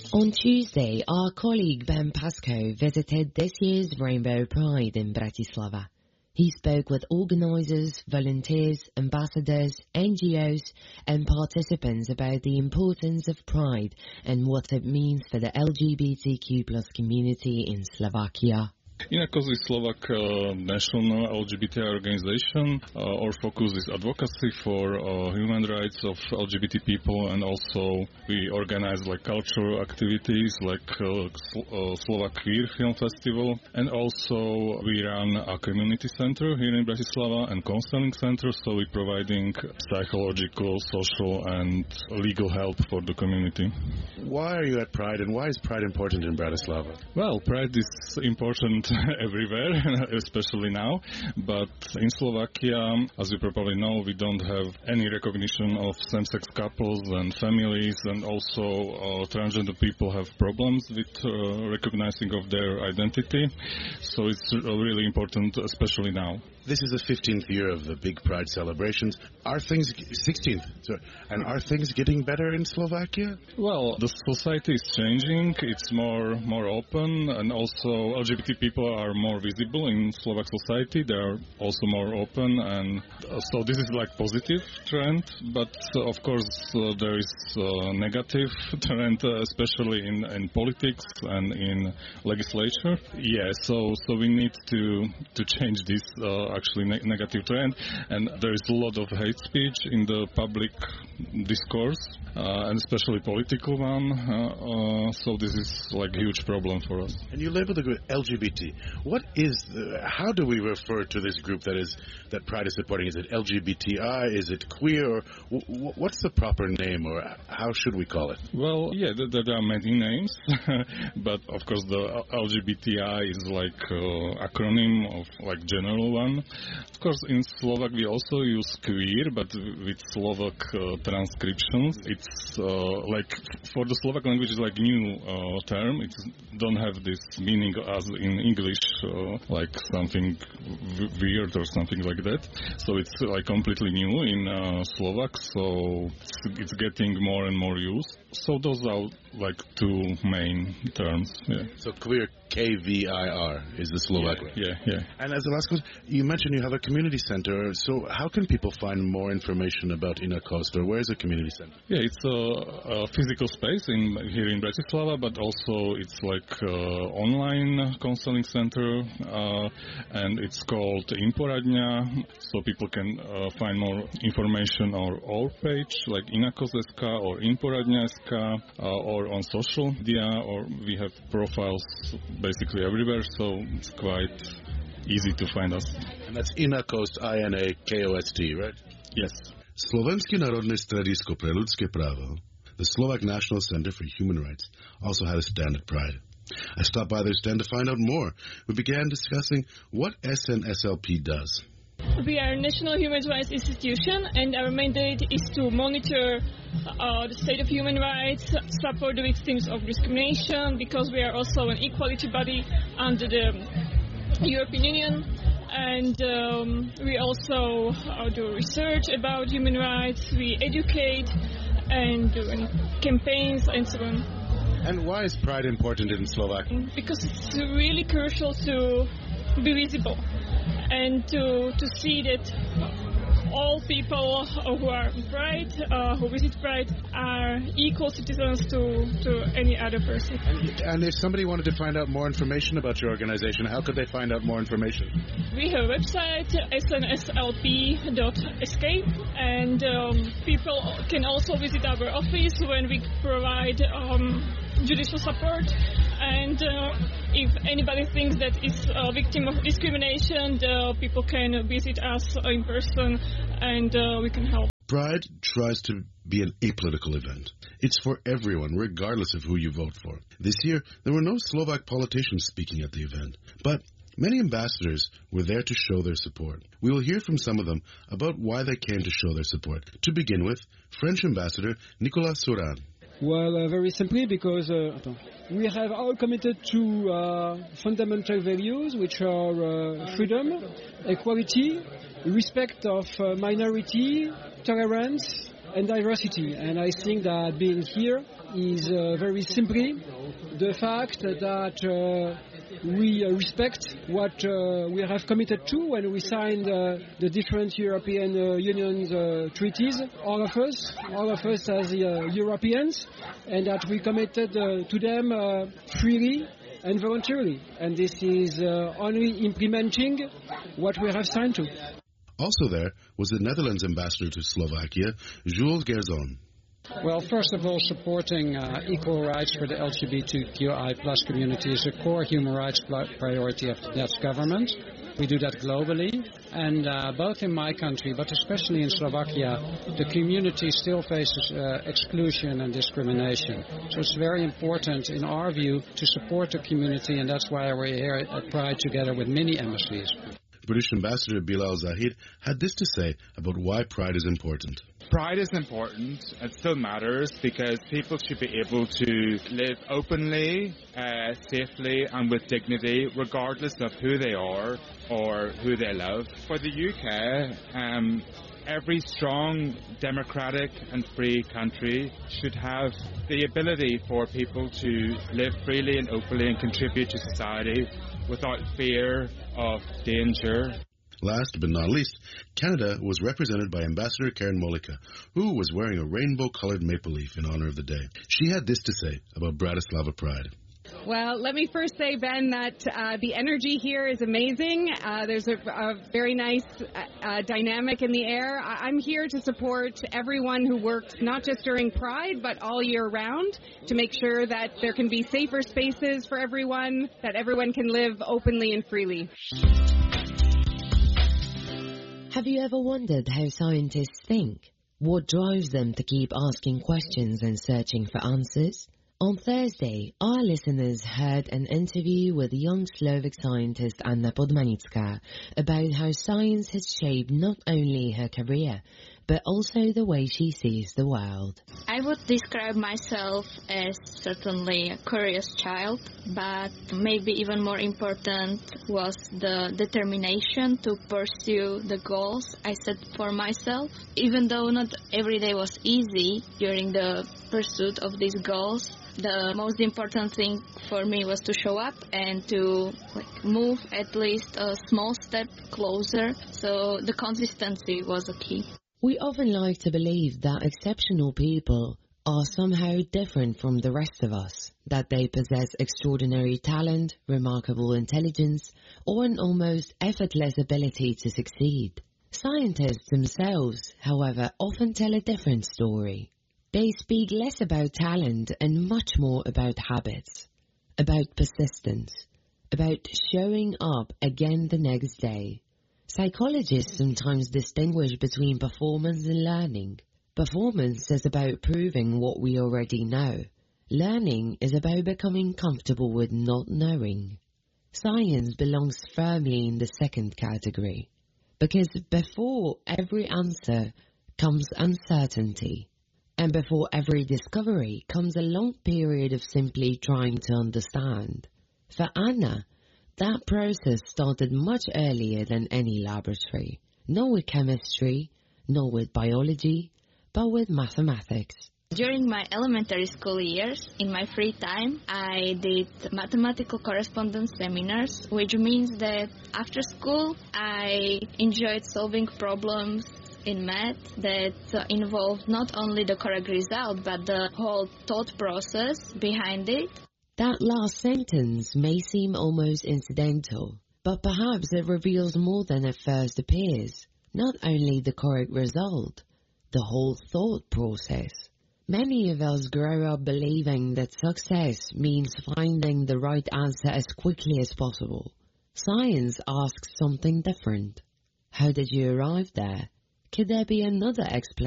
On Tuesday, our colleague Ben Pascoe visited this year's Rainbow Pride in Bratislava. He spoke with organizers, volunteers, ambassadors, NGOs, and participants about the importance of Pride and what it means for the LGBTQ+ community in Slovakia. Inakos is Slovak national LGBTI organization. Our focus is advocacy for human rights of LGBT people, and also we organize like cultural activities like Slovak Queer Film Festival, and also we run a community center here in Bratislava and counseling center, so we're providing psychological, social and legal help for the community. Why are you at Pride, and why is Pride important in Bratislava? Well, Pride is important everywhere, especially now, but in Slovakia, as you probably know, we don't have any recognition of same-sex couples and families, and also transgender people have problems with recognizing of their identity, so it's really important, especially now. This is the 15th year of the big Pride celebrations. Are things 16th? Sorry. And are things getting better in Slovakia? Well, the society is changing. It's more open, and also LGBT people are more visible in Slovak society. They are also more open, and so this is like positive trend. But of course, there is a negative trend, especially in politics and in legislature. Yeah, so we need to change this. Actually negative trend, and there is a lot of hate speech in the public discourse, and especially political one, so this is like a huge problem for us. And you label the group LGBT. How do we refer to this group that Pride is supporting? Is it LGBTI? Is it queer? Or what's the proper name, or how should we call it? Well, yeah, there are many names, but of course the LGBTI is like acronym of like general one. Of course, in Slovak we also use queer, but with Slovak transcriptions. It's like for the Slovak language is like new term. It don't have this meaning as in English, like something weird or something like that. So it's like completely new in Slovak. So it's getting more and more use. So those are like two main terms. Yeah. So queer, KVIR, is the Slovak way. Yeah. And as the last question, you mentioned you have a community center. So how can people find more information about Inakos, or where is the community center? Yeah, it's a physical space here in Bratislava, but also it's like online counseling center, and it's called Inporadňa. So people can find more information on our page, like Inakos.sk or Inporadňa.sk, or on social media, or we have profiles basically everywhere, so it's quite easy to find us. And that's Inakos, I-N-A-K-O-S-T, right? Yes. Slovenské národné stredisko pre ľudské právo, the Slovak National Center for Human Rights, also had a stand at Pride. I stopped by their stand to find out more. We began discussing what SNSLP does. We are a national human rights institution, and our mandate is to monitor the state of human rights, support the victims of discrimination, because we are also an equality body under the European Union, and we also do research about human rights, we educate and do campaigns and so on. And why is Pride important in Slovakia? Because it's really crucial to be visible and to see that all people who are Pride, who visit Pride, are equal citizens to any other person. And if somebody wanted to find out more information about your organization, how could they find out more information? We have a website, snslp.sk, and people can also visit our office when we provide judicial support. And if anybody thinks that is a victim of discrimination, the people can visit us in person, and we can help. Pride tries to be an apolitical event. It's for everyone, regardless of who you vote for. This year, there were no Slovak politicians speaking at the event, but many ambassadors were there to show their support. We will hear from some of them about why they came to show their support. To begin with, French Ambassador Nicolas Sauran. Well, very simply because we have all committed to fundamental values, which are freedom, equality, respect of minority, tolerance, and diversity. And I think that being here is very simply the fact that we respect what we have committed to when we signed the different European Union's treaties, all of us as Europeans, and that we committed to them freely and voluntarily. And this is only implementing what we have signed to. Also there was the Netherlands ambassador to Slovakia, Jules Gerzon. Well, first of all, supporting equal rights for the LGBTQI plus community is a core human rights priority of the Dutch government. We do that globally, and both in my country, but especially in Slovakia, the community still faces exclusion and discrimination. So it's very important, in our view, to support the community, and that's why we're here at Pride together with many embassies. British Ambassador Bilal Zahid had this to say about why Pride is important. Pride is important. It still matters because people should be able to live openly, safely and with dignity regardless of who they are or who they love. For the UK, every strong, democratic and free country should have the ability for people to live freely and openly and contribute to society without fear of danger. Last but not least, Canada was represented by Ambassador Karen Mollica, who was wearing a rainbow-colored maple leaf in honor of the day. She had this to say about Bratislava Pride. Well, let me first say, Ben, that the energy here is amazing. There's a very nice dynamic in the air. I'm here to support everyone who works not just during Pride, but all year round to make sure that there can be safer spaces for everyone, that everyone can live openly and freely. Have you ever wondered how scientists think? What drives them to keep asking questions and searching for answers? On Thursday, our listeners heard an interview with young Slovak scientist Anna Podmanická about how science has shaped not only her career, but also the way she sees the world. I would describe myself as certainly a curious child, but maybe even more important was the determination to pursue the goals I set for myself. Even though not every day was easy during the pursuit of these goals, the most important thing for me was to show up and to move at least a small step closer. So the consistency was a key. We often like to believe that exceptional people are somehow different from the rest of us, that they possess extraordinary talent, remarkable intelligence, or an almost effortless ability to succeed. Scientists themselves, however, often tell a different story. They speak less about talent and much more about habits, about persistence, about showing up again the next day. Psychologists sometimes distinguish between performance and learning. Performance is about proving what we already know. Learning is about becoming comfortable with not knowing. Science belongs firmly in the second category, because before every answer comes uncertainty. And before every discovery comes a long period of simply trying to understand. For Anna, that process started much earlier than any laboratory. Not with chemistry, not with biology, but with mathematics. During my elementary school years, in my free time, I did mathematical correspondence seminars, which means that after school, I enjoyed solving problems in math that involved not only the correct result, but the whole thought process behind it. That last sentence may seem almost incidental, but perhaps it reveals more than it first appears. Not only the correct result, the whole thought process. Many of us grow up believing that success means finding the right answer as quickly as possible. Science asks something different. How did you arrive there? Could there be another explanation?